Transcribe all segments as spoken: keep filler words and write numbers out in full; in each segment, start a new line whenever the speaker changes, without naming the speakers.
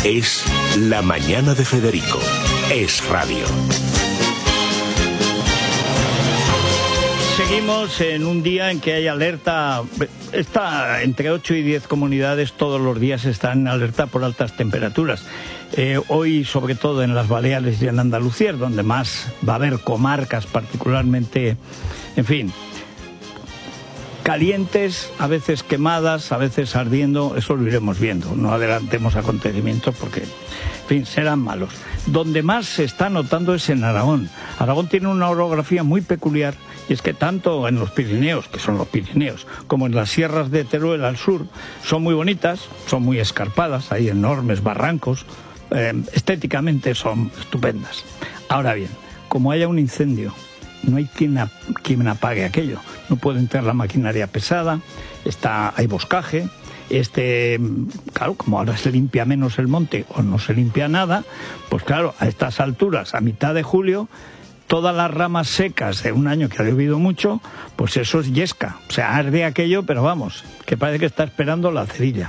Es La Mañana de Federico. Es radio.
Seguimos en un día en que hay alerta. Está entre ocho y diez comunidades, todos los días están en alerta por altas temperaturas. Eh, hoy, sobre todo en las Baleares y en Andalucía, donde más va a haber comarcas particularmente, en fin, calientes, a veces quemadas, a veces ardiendo. Eso lo iremos viendo. No adelantemos acontecimientos porque, en fin, serán malos. Donde más se está notando es en Aragón. Aragón tiene una orografía muy peculiar, y es que tanto en los Pirineos, que son los Pirineos, como en las sierras de Teruel al sur, son muy bonitas, son muy escarpadas, hay enormes barrancos, eh, estéticamente son estupendas. Ahora bien, como haya un incendio, no hay quien, ap quien apague aquello. No puede entrar la maquinaria pesada, está, hay boscaje. Este, claro, como ahora se limpia menos el monte o no se limpia nada, pues claro, a estas alturas, a mitad de julio, todas las ramas secas de un año que ha llovido mucho, pues eso es yesca. O sea, arde aquello, pero vamos, que parece que está esperando la cerilla.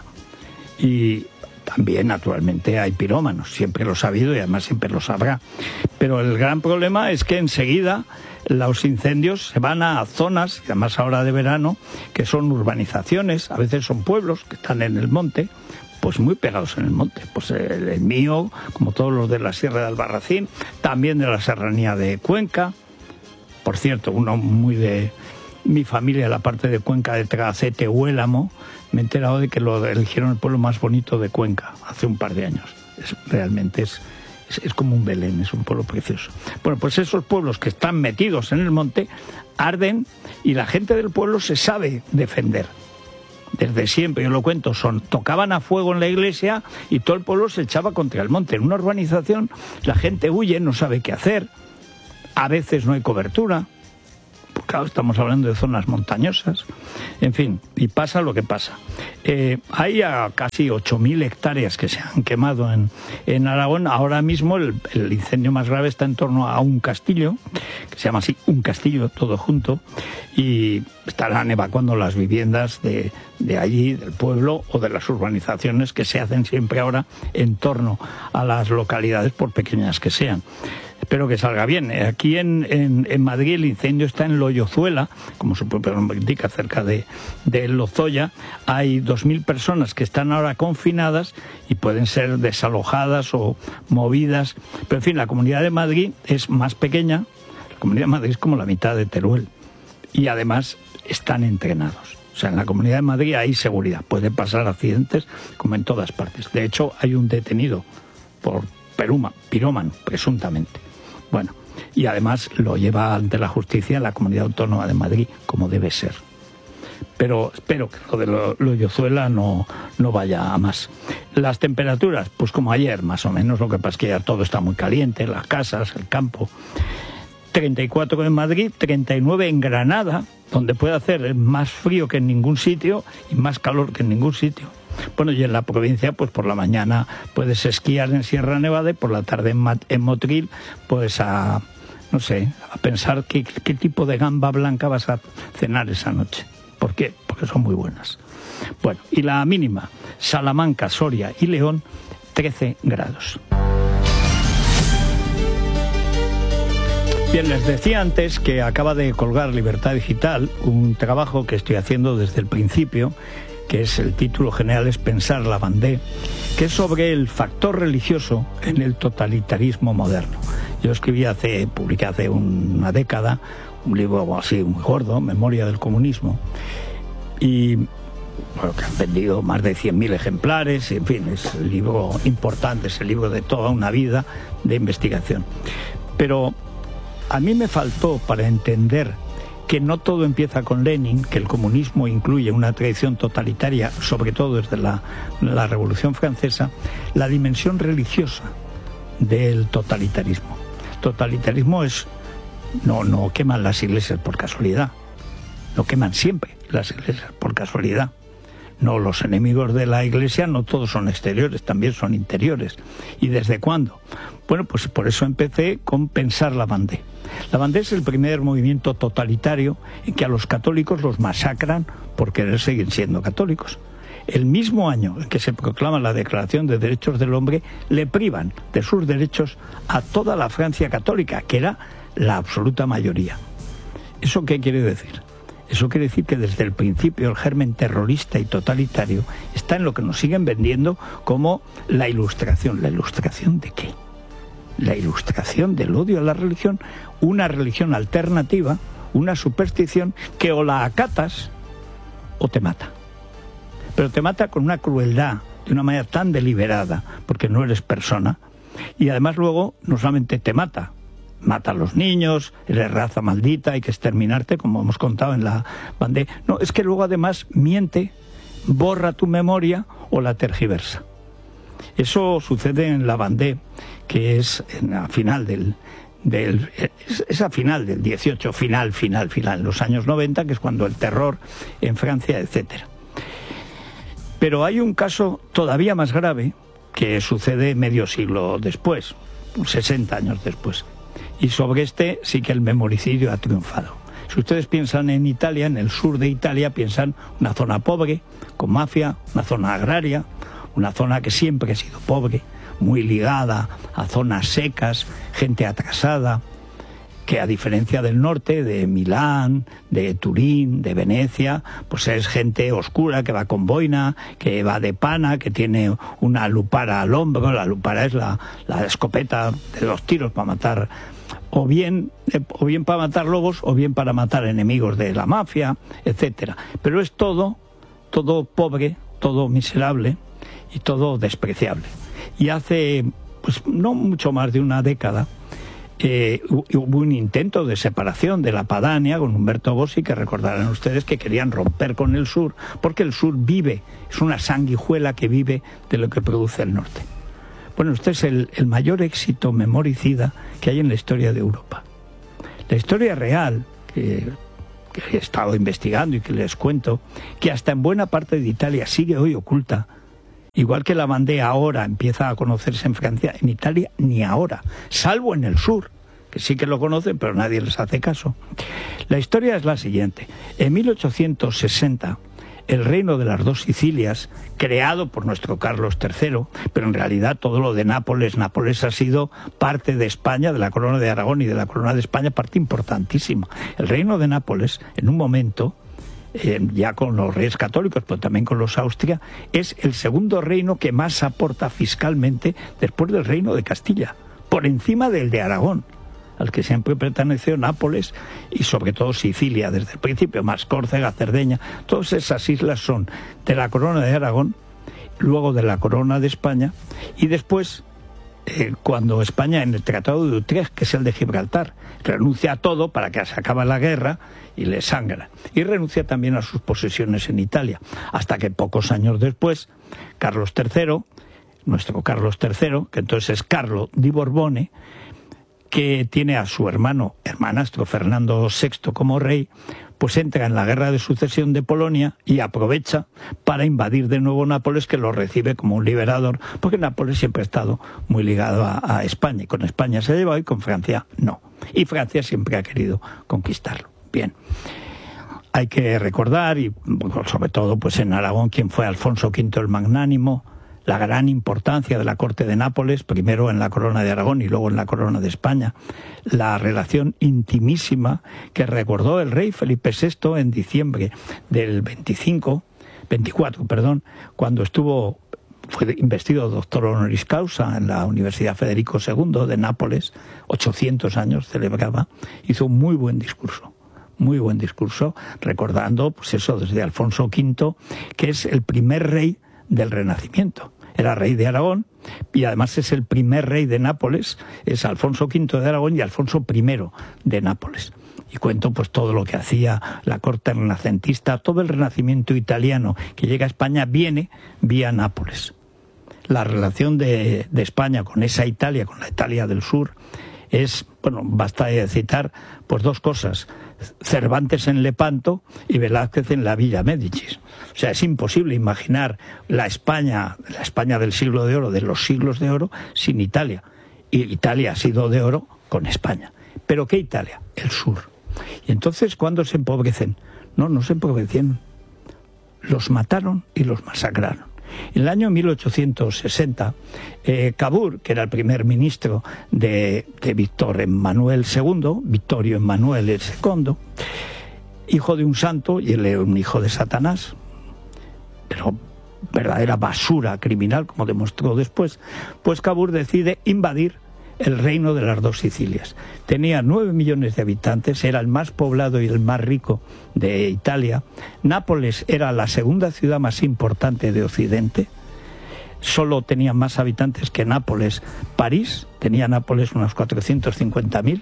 Y también, naturalmente, hay pirómanos, siempre los ha habido y además siempre los habrá. Pero el gran problema es que enseguida los incendios se van a zonas, y además ahora de verano, que son urbanizaciones, a veces son pueblos que están en el monte, pues muy pegados en el monte. Pues el, el mío, como todos los de la Sierra de Albarracín, también de la serranía de Cuenca. Por cierto, uno muy de mi familia, la parte de Cuenca, de Tragacete, Huélamo, me he enterado de que lo eligieron el pueblo más bonito de Cuenca hace un par de años. Es, realmente es, es, es como un Belén, es un pueblo precioso. Bueno, pues esos pueblos que están metidos en el monte arden y la gente del pueblo se sabe defender. Desde siempre, yo lo cuento, son tocaban a fuego en la iglesia y todo el pueblo se echaba contra el monte. En una urbanización la gente huye, no sabe qué hacer, a veces no hay cobertura. Pues claro, estamos hablando de zonas montañosas, en fin, y pasa lo que pasa. Eh, hay a casi ocho mil hectáreas que se han quemado en, en Aragón. Ahora mismo el, el incendio más grave está en torno a un castillo, que se llama así, un castillo, todo junto, y estarán evacuando las viviendas de, de allí, del pueblo, o de las urbanizaciones que se hacen siempre ahora en torno a las localidades, por pequeñas que sean. Espero que salga bien. Aquí en, en, en Madrid el incendio está en Loyozuela, como su propio nombre indica, cerca de, de Lozoya. Hay dos mil personas que están ahora confinadas y pueden ser desalojadas o movidas. Pero en fin, la Comunidad de Madrid es más pequeña. La Comunidad de Madrid es como la mitad de Teruel. Y además están entrenados. O sea, en la Comunidad de Madrid hay seguridad. Pueden pasar accidentes como en todas partes. De hecho, hay un detenido por peruma, pirómano, presuntamente. Bueno, y además lo lleva ante la justicia la Comunidad Autónoma de Madrid, como debe ser. Pero espero que lo de Loyozuela no, no vaya a más. Las temperaturas, pues como ayer, más o menos. Lo que pasa es que ya todo está muy caliente, las casas, el campo. treinta y cuatro en Madrid, treinta y nueve en Granada, donde puede hacer más frío que en ningún sitio y más calor que en ningún sitio. Bueno, y en la provincia, pues por la mañana puedes esquiar en Sierra Nevada y por la tarde en, Mat en Motril, pues a, no sé, a pensar qué, qué tipo de gamba blanca vas a cenar esa noche. ¿Por qué? Porque son muy buenas. Bueno, y la mínima, Salamanca, Soria y León, trece grados. Bien, les decía antes que acaba de colgar Libertad Digital un trabajo que estoy haciendo desde el principio, que es el título general es Pensar la Bandé, que es sobre el factor religioso en el totalitarismo moderno. Yo escribí hace, publiqué hace una década un libro así muy gordo, Memoria del Comunismo, y bueno, que han vendido más de cien mil ejemplares, y, en fin, es el libro importante, es el libro de toda una vida de investigación. Pero a mí me faltó, para entender que no todo empieza con Lenin, que el comunismo incluye una tradición totalitaria, sobre todo desde la, la Revolución Francesa, la dimensión religiosa del totalitarismo. Totalitarismo es, no, no queman las iglesias por casualidad, no queman siempre las iglesias por casualidad. No, los enemigos de la iglesia no todos son exteriores, también son interiores. ¿Y desde cuándo? Bueno, pues por eso empecé con Pensar la Bandé. La Bandé es el primer movimiento totalitario en que a los católicos los masacran por querer seguir siendo católicos. el mismo año en que se proclama la Declaración de Derechos del Hombre, le privan de sus derechos a toda la Francia católica, que era la absoluta mayoría. ¿Eso qué quiere decir? Eso quiere decir que desde el principio el germen terrorista y totalitario está en lo que nos siguen vendiendo como la ilustración. ¿La ilustración de qué? La ilustración del odio a la religión, una religión alternativa, una superstición que o la acatas o te mata. Pero te mata con una crueldad, de una manera tan deliberada, porque no eres persona, y además luego no solamente te mata, mata a los niños, eres raza maldita, hay que exterminarte, como hemos contado en la Vendée. No, es que luego además miente, borra tu memoria o la tergiversa. Eso sucede en la Vendée, que es en la final del, del esa final del dieciocho, final, final, final, en los años noventa, que es cuando el terror en Francia, etcétera. Pero hay un caso todavía más grave que sucede medio siglo después, sesenta años después. Y sobre este sí que el memoricidio ha triunfado. Si ustedes piensan en Italia, en el sur de Italia, piensan una zona pobre, con mafia, una zona agraria, una zona que siempre ha sido pobre, muy ligada a zonas secas, gente atrasada, que a diferencia del norte, de Milán, de Turín, de Venecia, pues es gente oscura que va con boina, que va de pana, que tiene una lupara al hombro. La lupara es la, la escopeta de los tiros para matar, o bien, eh, o bien para matar lobos, o bien para matar enemigos de la mafia, etcétera. Pero es todo, todo pobre, todo miserable y todo despreciable. Y hace, pues no mucho más de una década, Eh, hubo un intento de separación de la Padania con Umberto Bossi, que recordarán ustedes que querían romper con el sur, porque el sur vive, es una sanguijuela que vive de lo que produce el norte. Bueno, este es el, el mayor éxito memoricida que hay en la historia de Europa. La historia real, que, que he estado investigando y que les cuento, que hasta en buena parte de Italia sigue hoy oculta, igual que la Vendée ahora empieza a conocerse en Francia, en Italia ni ahora, salvo en el sur, que sí que lo conocen, pero nadie les hace caso. La historia es la siguiente. En mil ochocientos sesenta, el reino de las dos Sicilias, creado por nuestro Carlos tercero, pero en realidad todo lo de Nápoles, Nápoles ha sido parte de España, de la corona de Aragón y de la corona de España, parte importantísima. El reino de Nápoles, en un momento, Eh, ya con los reyes católicos, pero también con los Austria, es el segundo reino que más aporta fiscalmente después del reino de Castilla, por encima del de Aragón, al que siempre perteneció Nápoles y sobre todo Sicilia desde el principio, más Córcega, Cerdeña. Todas esas islas son de la corona de Aragón, luego de la corona de España, y después Eh, cuando España, en el Tratado de Utrecht, que es el de Gibraltar, renuncia a todo para que se acabe la guerra y le sangra. Y renuncia también a sus posesiones en Italia, hasta que pocos años después, Carlos tercero, nuestro Carlos tercero, que entonces es Carlo di Borbone, que tiene a su hermano, hermanastro Fernando sexto como rey, pues entra en la guerra de sucesión de Polonia y aprovecha para invadir de nuevo Nápoles, que lo recibe como un liberador, porque Nápoles siempre ha estado muy ligado a, a España, y con España se ha llevado y con Francia no. Y Francia siempre ha querido conquistarlo. Bien, hay que recordar, y sobre todo pues en Aragón, quien fue Alfonso quinto el Magnánimo, la gran importancia de la corte de Nápoles, primero en la corona de Aragón y luego en la corona de España, la relación intimísima que recordó el rey Felipe sexto en diciembre del veinticinco, veinticuatro, perdón, cuando estuvo, fue investido doctor honoris causa en la Universidad Federico segundo de Nápoles, ochocientos años celebraba, hizo un muy buen discurso. Muy buen discurso, recordando, pues eso, desde Alfonso quinto, que es el primer rey del Renacimiento. Era rey de Aragón y además es el primer rey de Nápoles, es Alfonso quinto de Aragón y Alfonso primero de Nápoles. Y cuento pues todo lo que hacía la corte renacentista, todo el renacimiento italiano que llega a España viene vía Nápoles. La relación de, de España con esa Italia, con la Italia del sur, es, bueno, basta de citar pues dos cosas: Cervantes en Lepanto y Velázquez en la Villa Médicis. O sea, es imposible imaginar la España, la España del siglo de oro, de los siglos de oro, sin Italia. Y Italia ha sido de oro con España. ¿Pero qué Italia? El sur. Y entonces, ¿cuándo se empobrecen? No, no se empobrecieron. los mataron y los masacraron. En el año mil ochocientos sesenta, eh, Cavour, que era el primer ministro de, de Víctor Emmanuel segundo, Vittorio Emanuele segundo, hijo de un santo, y él era un hijo de Satanás, pero verdadera basura criminal, como demostró después, pues Cavour decide invadir el reino de las dos Sicilias. Tenía nueve millones de habitantes, era el más poblado y el más rico de Italia. Nápoles era la segunda ciudad más importante de Occidente. Solo tenía más habitantes que Nápoles. París, tenía Nápoles unos cuatrocientos cincuenta mil.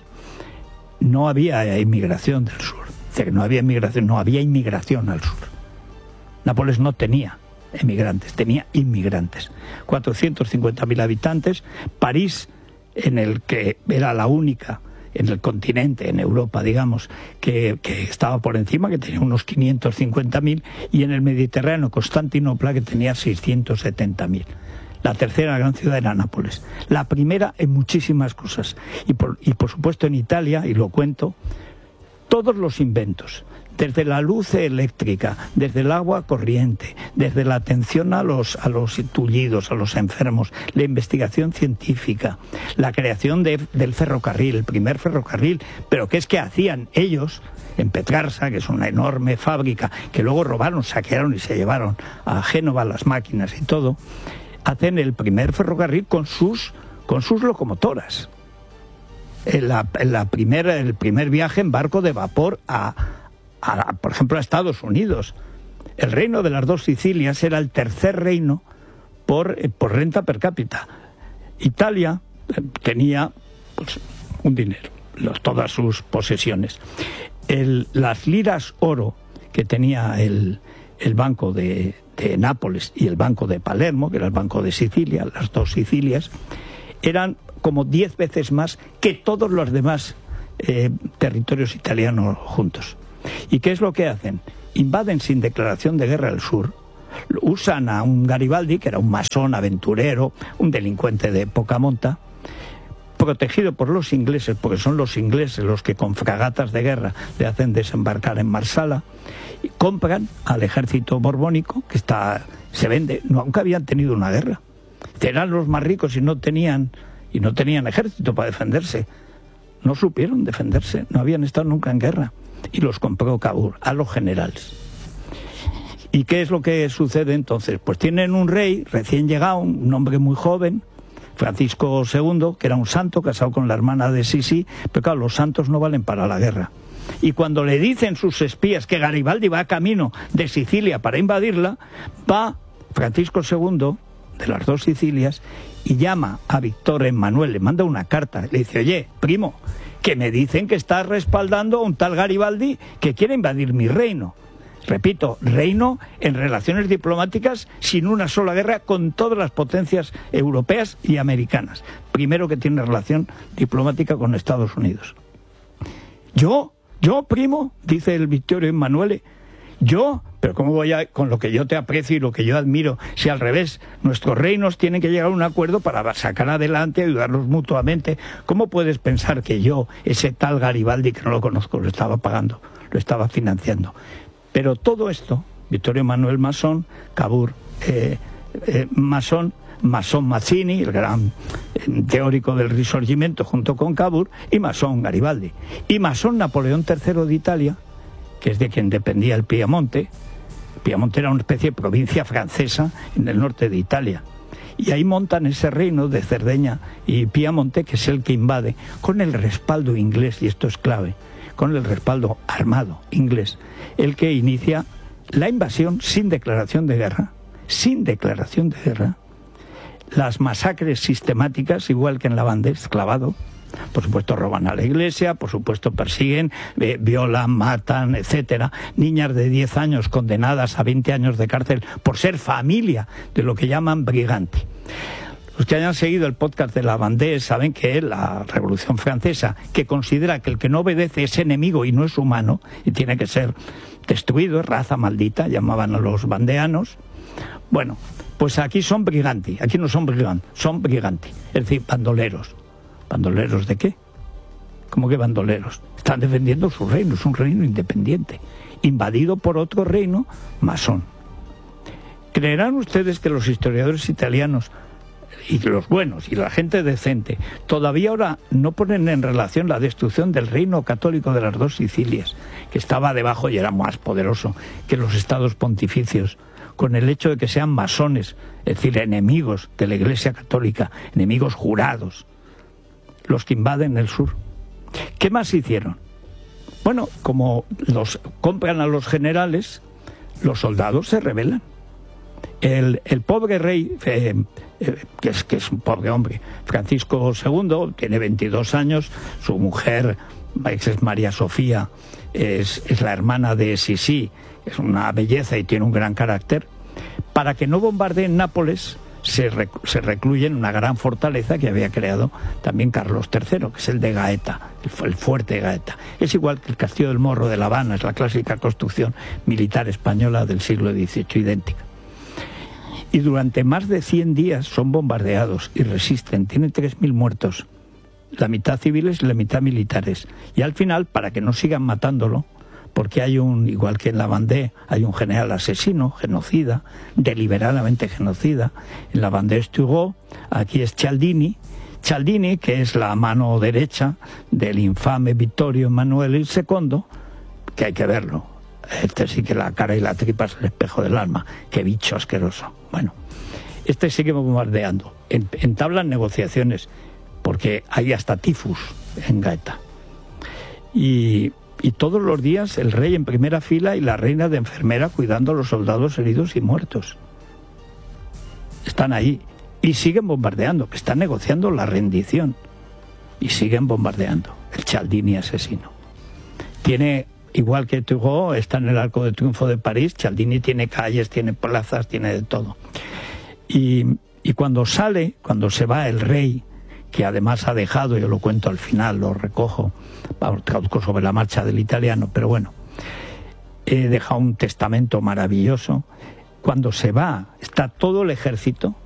No había inmigración del sur. Es decir, no había inmigración, no había inmigración al sur. Nápoles no tenía emigrantes, tenía inmigrantes. cuatrocientos cincuenta mil habitantes. París, en el que era la única en el continente, en Europa, digamos, que, que estaba por encima, que tenía unos quinientos cincuenta mil, y en el Mediterráneo, Constantinopla, que tenía seiscientos setenta mil. La tercera gran ciudad era Nápoles. La primera en muchísimas cosas. Y por, y por supuesto en Italia, y lo cuento, todos los inventos, desde la luz eléctrica, desde el agua corriente, desde la atención a los, a los tullidos, a los enfermos, la investigación científica, la creación de, del ferrocarril, el primer ferrocarril, pero que es que hacían ellos en Petrarsa, que es una enorme fábrica, que luego robaron, saquearon y se llevaron a Génova las máquinas y todo, hacen el primer ferrocarril con sus, con sus locomotoras. En la, en la primer, el primer viaje en barco de vapor a... A, por ejemplo, a Estados Unidos. El reino de las dos Sicilias era el tercer reino por, por renta per cápita. Italia tenía pues, un dinero, los, todas sus posesiones. El, las liras oro que tenía el, el Banco de, de Nápoles y el Banco de Palermo, que era el Banco de Sicilia, las dos Sicilias, eran como diez veces más que todos los demás eh, territorios italianos juntos. ¿Y qué es lo que hacen? Invaden sin declaración de guerra el sur, usan a un Garibaldi, que era un masón aventurero, un delincuente de poca monta, protegido por los ingleses, porque son los ingleses los que con fragatas de guerra le hacen desembarcar en Marsala, y compran al ejército borbónico, que está se vende, nunca habían tenido una guerra. Eran los más ricos y no tenían, y no tenían ejército para defenderse. No supieron defenderse, no habían estado nunca en guerra. Y los compró Cavour, a los generales. ¿Y qué es lo que sucede entonces? Pues tienen un rey recién llegado, un hombre muy joven, Francisco segundo, que era un santo, casado con la hermana de Sisi, pero claro, los santos no valen para la guerra. Y cuando le dicen sus espías que Garibaldi va camino de Sicilia para invadirla, va Francisco segundo, de las dos Sicilias, y llama a Víctor Emmanuel, le manda una carta, le dice, oye, primo, que me dicen que está respaldando a un tal Garibaldi que quiere invadir mi reino. Repito, reino en relaciones diplomáticas sin una sola guerra con todas las potencias europeas y americanas. Primero que tiene relación diplomática con Estados Unidos. Yo, yo, primo, dice el Vittorio Emanuele, yo, pero ¿cómo voy a, con lo que yo te aprecio y lo que yo admiro, si al revés, nuestros reinos tienen que llegar a un acuerdo para sacar adelante, ayudarnos mutuamente? ¿Cómo puedes pensar que yo, ese tal Garibaldi, que no lo conozco, lo estaba pagando, lo estaba financiando? Pero todo esto, Vittorio Emanuele masón, Cavour eh, eh, masón, masón Mazzini, el gran eh, teórico del Risorgimento junto con Cavour, y masón Garibaldi. Y masón Napoleón tercero de Italia, que es de quien dependía el Piamonte. Piamonte era una especie de provincia francesa en el norte de Italia. Y ahí montan ese reino de Cerdeña y Piamonte, que es el que invade, con el respaldo inglés, y esto es clave, con el respaldo armado inglés, el que inicia la invasión sin declaración de guerra, sin declaración de guerra, las masacres sistemáticas, igual que en la Vendée, clavado. Por supuesto roban a la iglesia, por supuesto persiguen, eh, violan, matan, etcétera. Niñas de diez años condenadas a veinte años de cárcel por ser familia de lo que llaman briganti. Los que hayan seguido el podcast de la Vendée saben que la Revolución Francesa, que considera que el que no obedece es enemigo y no es humano, y tiene que ser destruido, es raza maldita, llamaban a los vandeanos. Bueno, pues aquí son briganti, aquí no son briganti, son briganti, es decir, bandoleros. ¿Bandoleros de qué? ¿Cómo que bandoleros? Están defendiendo su reino, es un reino independiente, invadido por otro reino masón. ¿Creerán ustedes que los historiadores italianos, y los buenos, y la gente decente, todavía ahora no ponen en relación la destrucción del reino católico de las dos Sicilias, que estaba debajo y era más poderoso que los estados pontificios, con el hecho de que sean masones, es decir, enemigos de la Iglesia Católica, enemigos jurados, los que invaden el sur? ¿Qué más hicieron? Bueno, como los compran a los generales, los soldados se rebelan. El, el pobre rey, eh, eh, que, es, que es un pobre hombre, Francisco segundo, tiene veintidós años, su mujer, es María Sofía, es, es la hermana de Sisi, es una belleza y tiene un gran carácter. Para que no bombardeen Nápoles, se, rec, se recluye en una gran fortaleza que había creado también Carlos tercero, que es el de Gaeta, el, el fuerte de Gaeta. Es igual que el Castillo del Morro de La Habana, es la clásica construcción militar española del siglo dieciocho, idéntica. Y durante más de cien días son bombardeados y resisten, tienen tres mil muertos, la mitad civiles y la mitad militares. Y al final, para que no sigan matándolo, porque hay un, igual que en la Vendée, hay un general asesino, genocida, deliberadamente genocida. En la Vendée es Turgot, aquí es Cialdini, Cialdini, que es la mano derecha del infame Vittorio Emanuele segundo, que hay que verlo. Este sí que la cara y la tripa es el espejo del alma. Qué bicho asqueroso. Bueno, este sigue bombardeando. Entablan negociaciones, porque hay hasta tifus en Gaeta. Y, y todos los días el rey en primera fila y la reina de enfermera cuidando a los soldados heridos y muertos. Están ahí. Y siguen bombardeando, que están negociando la rendición. Y siguen bombardeando. El Cialdini asesino. Tiene... Igual que Turgot está en el Arco de Triunfo de París, Cialdini tiene calles, tiene plazas, tiene de todo. Y, y cuando sale, cuando se va el rey, que además ha dejado, yo lo cuento al final, lo recojo, traduzco sobre la marcha del italiano, pero bueno, he dejado un testamento maravilloso. Cuando se va, está todo el ejército